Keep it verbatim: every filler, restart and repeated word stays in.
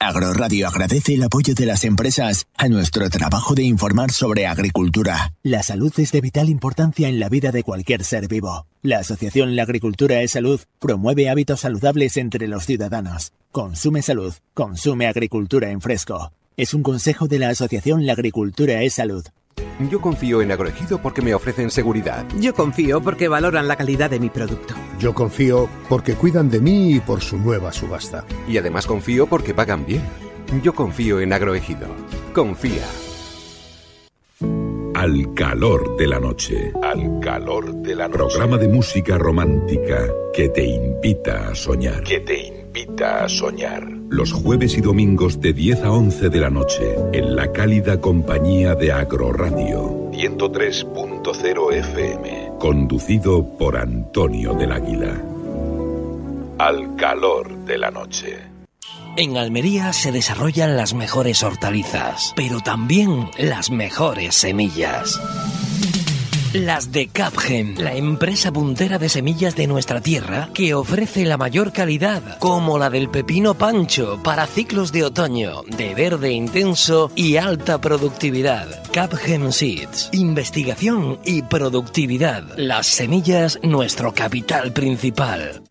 Agroradio agradece el apoyo de las empresas a nuestro trabajo de informar sobre agricultura. La salud es de vital importancia en la vida de cualquier ser vivo. La Asociación La Agricultura es Salud promueve hábitos saludables entre los ciudadanos. Consume salud, consume agricultura en fresco. Es un consejo de la Asociación La Agricultura es Salud. Yo confío en Agroejido porque me ofrecen seguridad. Yo confío porque valoran la calidad de mi producto. Yo confío porque cuidan de mí y por su nueva subasta. Y además confío porque pagan bien. Yo confío en Agroejido. Confía. Al calor de la noche. Al calor de la noche. Programa de música romántica que te invita a soñar. Que te invita a soñar. Los jueves y domingos de diez a once de la noche, en la cálida compañía de Agroradio. ciento tres punto cero F M. Conducido por Antonio del Águila. Al calor de la noche. En Almería se desarrollan las mejores hortalizas, pero también las mejores semillas. Las de Capgem, la empresa puntera de semillas de nuestra tierra que ofrece la mayor calidad, como la del pepino pancho para ciclos de otoño, de verde intenso y alta productividad. Capgem Seeds, investigación y productividad. Las semillas, nuestro capital principal.